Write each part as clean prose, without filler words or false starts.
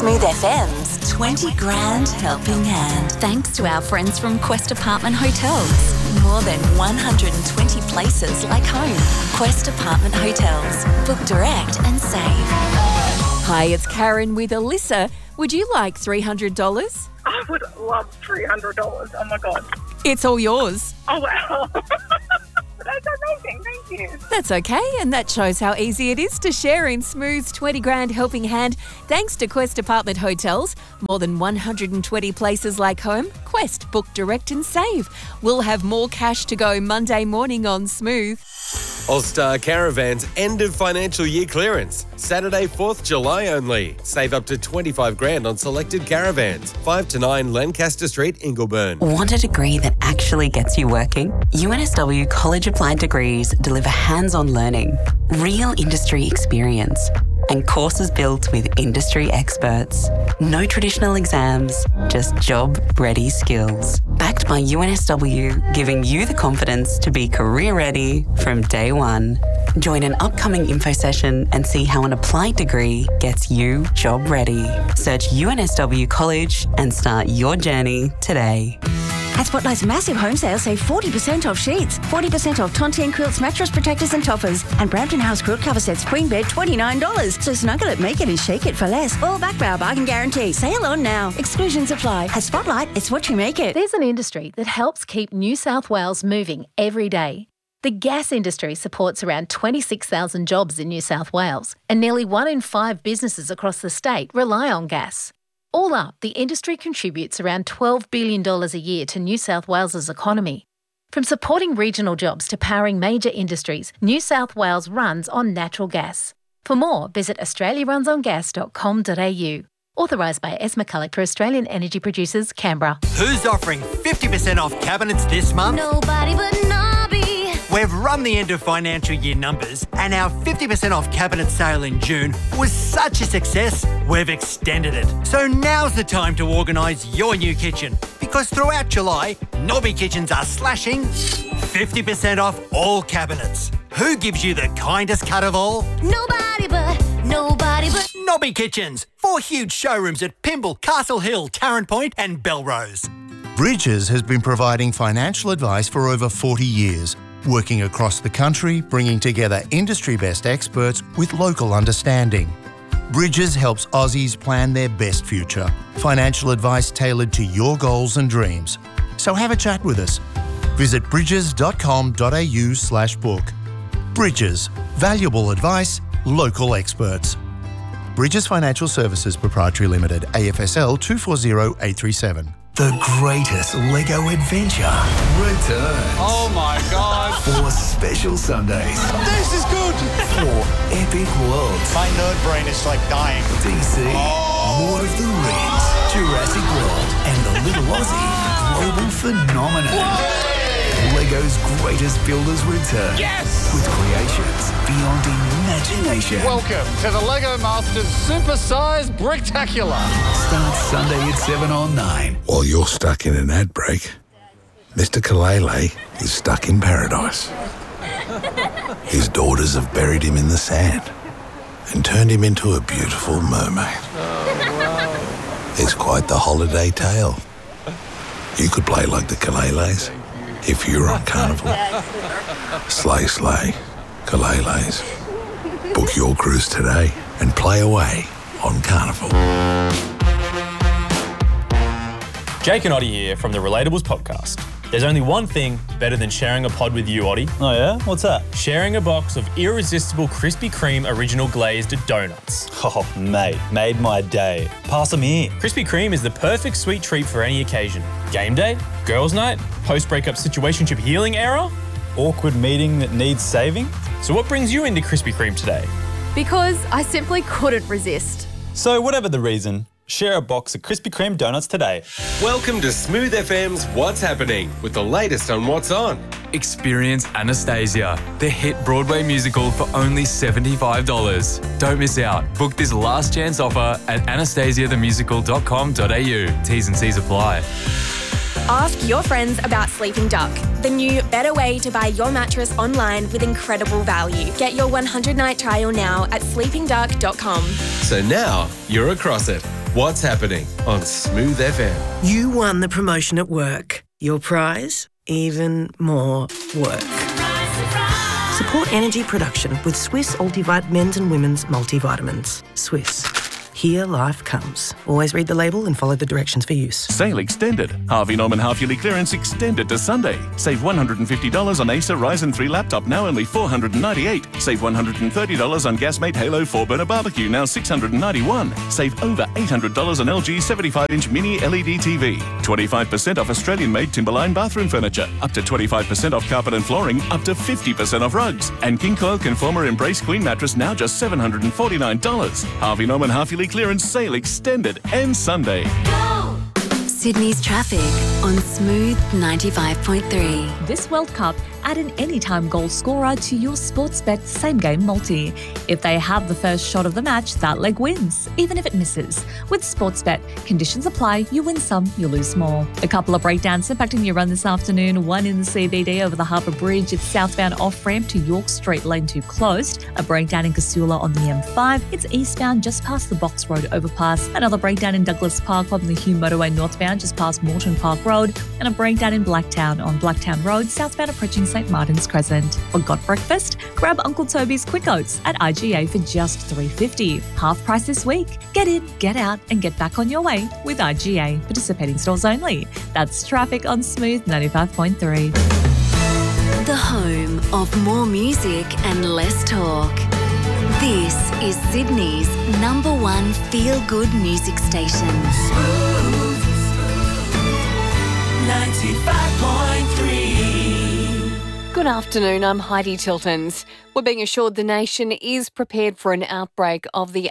Smooth FM's 20 Grand Helping Hand. Thanks to our friends from Quest Apartment Hotels. More than 120 places like home. Quest Apartment Hotels. Book direct and save. Hi, it's Karen with Alyssa. Would you like $300? I would love $300. Oh, my God. It's all yours. Oh, wow. That's amazing. Thank you. That's okay, and that shows how easy it is to share in Smooth's 20 Grand Helping Hand thanks to Quest Apartment Hotels. More than 120 places like home. Quest, book direct and save. We'll have more cash to go Monday morning on Smooth. All-Star Caravans end of financial year clearance. Saturday, 4th July only. Save up to 25 grand on selected caravans. 5 to 9 Lancaster Street, Ingleburn. Want a degree that actually gets you working? UNSW College Applied Degrees deliver hands-on learning, real industry experience, and courses built with industry experts. No traditional exams, just job-ready skills. Backed by UNSW, giving you the confidence to be career-ready from day one. Join an upcoming info session and see how an applied degree gets you job-ready. Search UNSW College and start your journey today. At Spotlight's massive home sale, save 40% off sheets, 40% off Tontine quilts, mattress protectors and toppers, and Brampton House quilt cover sets queen bed $29. So snuggle it, make it and shake it for less. All backed by our bargain guarantee. Sale on now. Exclusions apply. At Spotlight, it's what you make it. There's an industry that helps keep New South Wales moving every day. The gas industry supports around 26,000 jobs in New South Wales, and nearly 1 in 5 businesses across the state rely on gas. All up, the industry contributes around $12 billion a year to New South Wales's economy. From supporting regional jobs to powering major industries, New South Wales runs on natural gas. For more, visit australiarunongas.com.au. Authorised by S. McCulloch for Australian Energy Producers, Canberra. Who's offering 50% off cabinets this month? Nobody but Nobby. We've run the end of financial year numbers, and our 50% off cabinet sale in June was such a success, we've extended it. So now's the time to organise your new kitchen, because throughout July, Nobby Kitchens are slashing 50% off all cabinets. Who gives you the kindest cut of all? Nobody but Nobby Kitchens. 4 huge showrooms at Pymble, Castle Hill, Tarrant Point and Belrose. Bridges has been providing financial advice for over 40 years, working across the country, bringing together industry-best experts with local understanding. Bridges helps Aussies plan their best future. Financial advice tailored to your goals and dreams. So have a chat with us. Visit bridges.com.au/book. Bridges. Valuable advice, local experts. Bridges Financial Services Proprietary Limited, AFSL 240837. The greatest Lego adventure returns. Oh my God. 4 special Sundays. This is good. 4 epic worlds. My nerd brain is like dying. DC, Lord of the Rings, Jurassic World, and the Little Aussie global phenomenon. Whoa. Lego's greatest builders return. Yes! With creations beyond imagination. Welcome to the Lego Masters Supersize Bricktacular. Starts Sunday at 7 on 9. While you're stuck in an ad break, Mr. Kalele is stuck in paradise. His daughters have buried him in the sand and turned him into a beautiful mermaid. Oh, wow. It's quite the holiday tale. You could play like the Kaleles if you're on Carnival. Slay, slay, Kaleles. Book your cruise today and play away on Carnival. Jake and Oddie here from the Relatables podcast. There's only one thing better than sharing a pod with you, Oddie. Oh yeah? What's that? Sharing a box of irresistible Krispy Kreme original glazed donuts. Oh, mate, made my day. Pass them here. Krispy Kreme is the perfect sweet treat for any occasion. Game day, girls' night, post-breakup situationship healing era, awkward meeting that needs saving. So what brings you into Krispy Kreme today? Because I simply couldn't resist. So whatever the reason, share a box of Krispy Kreme donuts today. Welcome to Smooth FM's What's Happening with the latest on What's On. Experience Anastasia, the hit Broadway musical for only $75. Don't miss out. Book this last chance offer at anastasiathemusical.com.au. T's and C's apply. Ask your friends about Sleeping Duck, the new, better way to buy your mattress online with incredible value. Get your 100-night trial now at sleepingduck.com. So now you're across it. What's happening on Smooth FM? You won the promotion at work. Your prize? Even more work. Support energy production with Swiss Ultivite men's and women's multivitamins. Swiss. Here life comes. Always read the label and follow the directions for use. Sale extended. Harvey Norman half-yearly clearance extended to Sunday. Save $150 on Acer Ryzen 3 laptop, now only $498. Save $130 on Gasmate Halo 4-burner barbecue, now $691. Save over $800 on LG 75-inch mini LED TV. 25% off Australian-made Timberline bathroom furniture. Up to 25% off carpet and flooring. Up to 50% off rugs. And King Coil Conformer Embrace Queen mattress, now just $749. Harvey Norman half-yearly clearance sale extended and Sunday. Sydney's traffic on Smooth 95.3. This World Cup, add an anytime goal scorer to your Sportsbet same game multi. If they have the first shot of the match, that leg wins, even if it misses. With Sportsbet, conditions apply, you win some, you lose more. A couple of breakdowns impacting your run this afternoon, one in the CBD over the Harbour Bridge, it's southbound off-ramp to York Street, lane 2 closed. A breakdown in Casula on the M5, it's eastbound just past the Box Road overpass. Another breakdown in Douglas Park on the Hume Motorway northbound just past Moreton Park Road. And a breakdown in Blacktown on Blacktown Road, southbound approaching St Martin's Crescent. For got breakfast? Grab Uncle Toby's Quick Oats at IGA for just $3.50. Half price this week. Get in, get out and get back on your way with IGA. Participating stores only. That's traffic on Smooth 95.3. The home of more music and less talk. This is Sydney's #1 feel-good music station. Smooth 95.3. Good afternoon, I'm Heidi Tiltons. We're being assured the nation is prepared for an outbreak of the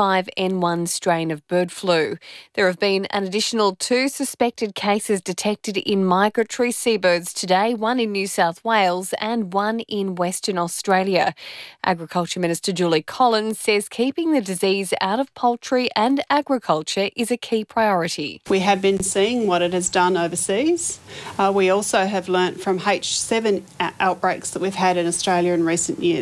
H5N1 strain of bird flu. There have been an additional 2 suspected cases detected in migratory seabirds today, one in New South Wales and one in Western Australia. Agriculture Minister Julie Collins says keeping the disease out of poultry and agriculture is a key priority. We have been seeing what it has done overseas. We also have learnt from H7 outbreaks that we've had in Australia in recent years.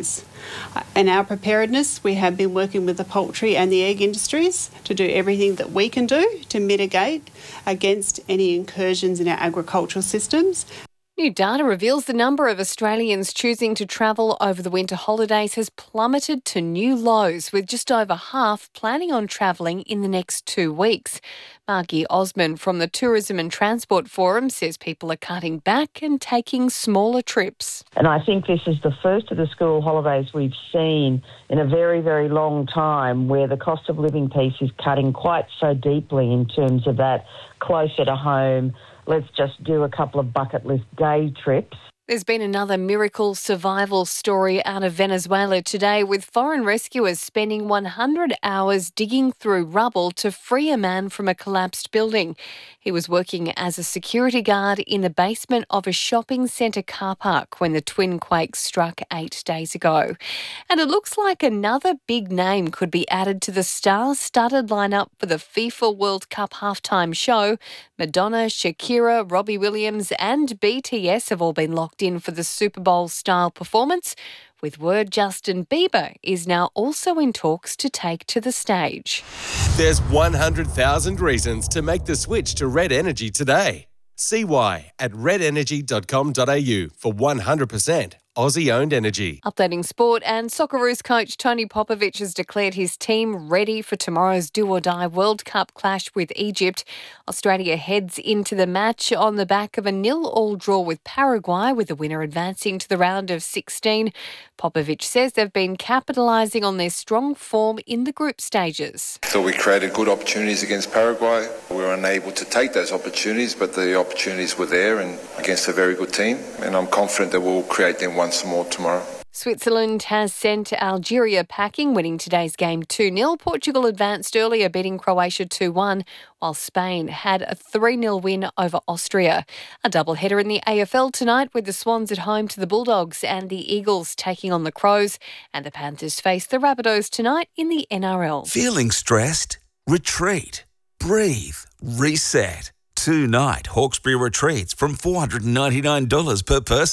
In our preparedness, we have been working with the poultry and the egg industries to do everything that we can do to mitigate against any incursions in our agricultural systems. New data reveals the number of Australians choosing to travel over the winter holidays has plummeted to new lows, with just over half planning on travelling in the next 2 weeks. Margie Osman from the Tourism and Transport Forum says people are cutting back and taking smaller trips. And I think this is the first of the school holidays we've seen in a very, very long time where the cost of living piece is cutting quite so deeply in terms of that closer to home. Let's just do a couple of bucket list day trips. There's been another miracle survival story out of Venezuela today, with foreign rescuers spending 100 hours digging through rubble to free a man from a collapsed building. He was working as a security guard in the basement of a shopping centre car park when the twin quakes struck 8 days ago. And it looks like another big name could be added to the star-studded lineup for the FIFA World Cup halftime show. Madonna, Shakira, Robbie Williams and BTS have all been locked in for the Super Bowl-style performance, with word Justin Bieber is now also in talks to take to the stage. There's 100,000 reasons to make the switch to Red Energy today. See why at redenergy.com.au for 100% Aussie-owned energy. Updating sport, and Socceroos coach Tony Popovic has declared his team ready for tomorrow's do-or-die World Cup clash with Egypt. Australia heads into the match on the back of a 0-0 draw with Paraguay, with the winner advancing to the round of 16. Popovic says they've been capitalising on their strong form in the group stages. So we created good opportunities against Paraguay. We were unable to take those opportunities, but the opportunities were there and against a very good team. And I'm confident that we'll create them once more tomorrow. Switzerland has sent Algeria packing, winning today's game 2-0. Portugal advanced earlier, beating Croatia 2-1, while Spain had a 3-0 win over Austria. A doubleheader in the AFL tonight, with the Swans at home to the Bulldogs and the Eagles taking on the Crows, and the Panthers face the Rabbitohs tonight in the NRL. Feeling stressed? Retreat. Breathe. Reset. 2-night Hawkesbury retreats from $499 per person.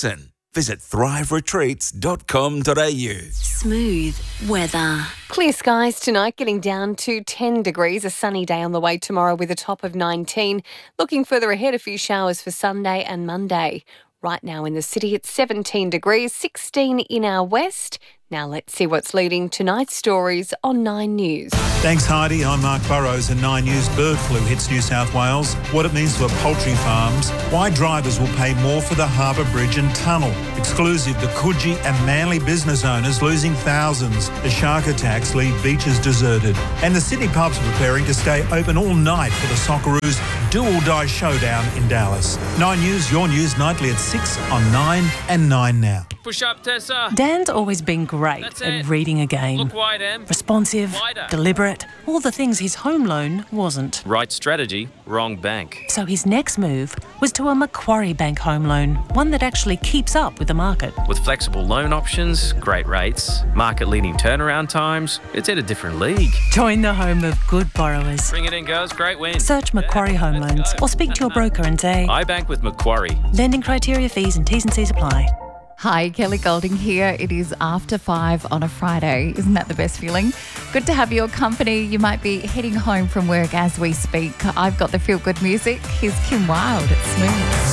Visit thriveretreats.com.au. Smooth weather. Clear skies tonight, getting down to 10 degrees. A sunny day on the way tomorrow with a top of 19. Looking further ahead, a few showers for Sunday and Monday. Right now in the city, it's 17 degrees, 16 in our west. Now let's see what's leading tonight's stories on 9 News. Thanks, Heidi. I'm Mark Burrows, and 9 News. Bird flu hits New South Wales. What it means for poultry farms. Why drivers will pay more for the Harbour Bridge and tunnel. Exclusive, the Coogee and Manly business owners losing thousands as shark attacks leave beaches deserted. And the Sydney pubs are preparing to stay open all night for the Socceroos do-or-die showdown in Dallas. 9 News, your news nightly at 6 on 9 and 9 Now. Push up, Tessa. Dan's always been great at reading a game. Look wide, Em. Responsive, Wider. deliberate, all the things his home loan wasn't. Right strategy, wrong bank. So his next move was to a Macquarie Bank home loan, one that actually keeps up with the market. With flexible loan options, great rates, market-leading turnaround times, it's at a different league. Join the home of good borrowers. Bring it in, girls. Great win. Search Macquarie Home Loans or speak to your broker and say, I bank with Macquarie. Lending criteria, fees and T's and C's apply. Hi, Kelly Golding here. It is after 5 on a Friday. Isn't that the best feeling? Good to have your company. You might be heading home from work as we speak. I've got the feel-good music. Here's Kim Wilde at Smooth.